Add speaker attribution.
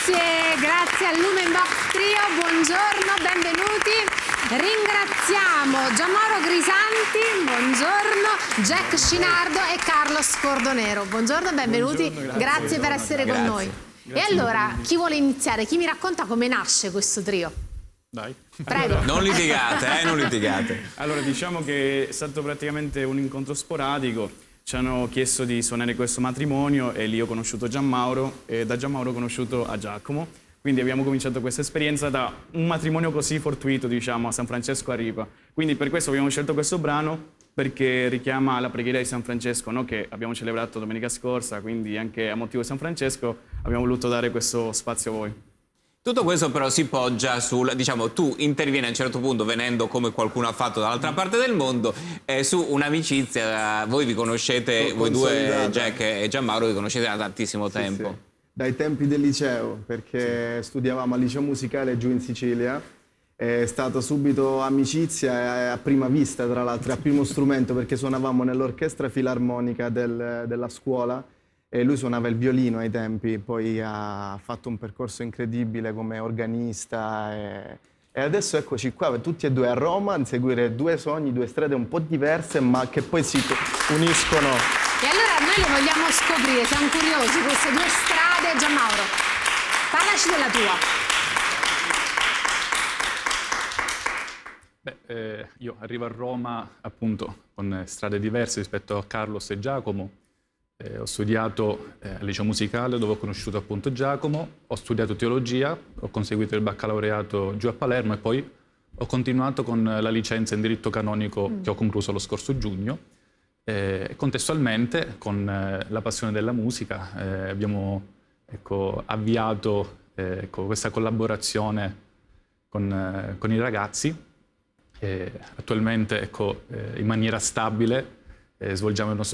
Speaker 1: Grazie al Lumen Box Trio, buongiorno, benvenuti. Ringraziamo Gianmauro Grisanti, buongiorno, Jack Scinardo e Carlos Cordonero. Buongiorno, benvenuti,
Speaker 2: Buongiorno,
Speaker 1: grazie per essere con noi.
Speaker 2: Grazie.
Speaker 1: E allora, chi vuole iniziare? Chi mi racconta come nasce questo trio?
Speaker 2: Dai.
Speaker 1: Prego.
Speaker 3: Non litigate, non litigate.
Speaker 2: Allora, diciamo che è stato praticamente un incontro sporadico. Ci hanno chiesto di suonare questo matrimonio e lì ho conosciuto Gianmauro e da Gianmauro ho conosciuto a Giacomo. Quindi abbiamo cominciato questa esperienza da un matrimonio così fortuito, diciamo, a San Francesco a Ripa. Quindi per questo abbiamo scelto questo brano, perché richiama la preghiera di San Francesco, no? Che abbiamo celebrato domenica scorsa, quindi anche a motivo di San Francesco abbiamo voluto dare questo spazio a voi.
Speaker 3: Tutto questo però si poggia sul, diciamo, tu intervieni a un certo punto venendo come qualcuno ha fatto dall'altra parte del mondo su un'amicizia, voi vi conoscete, voi due, Jack e Gianmauro, vi conoscete da tantissimo tempo.
Speaker 4: Sì. Dai tempi del liceo, perché studiavamo al liceo musicale giù in Sicilia, è stata subito amicizia a prima vista, tra l'altro, a primo strumento, perché suonavamo nell'orchestra filarmonica della scuola. E lui suonava il violino ai tempi, poi ha fatto un percorso incredibile come organista e adesso eccoci qua, tutti e due a Roma, a inseguire due sogni, due strade un po' diverse, ma che poi si uniscono.
Speaker 1: E allora noi le vogliamo scoprire, siamo curiosi, queste due strade. Gianmauro, parlaci della tua.
Speaker 5: Io arrivo a Roma appunto con strade diverse rispetto a Carlos e Giacomo. Ho studiato al liceo musicale dove ho conosciuto appunto Giacomo, ho studiato teologia, ho conseguito il baccalaureato giù a Palermo e poi ho continuato con la licenza in diritto canonico che ho concluso lo scorso giugno. Contestualmente, con la passione della musica, abbiamo avviato questa collaborazione con i ragazzi. Attualmente in maniera stabile svolgiamo il nostro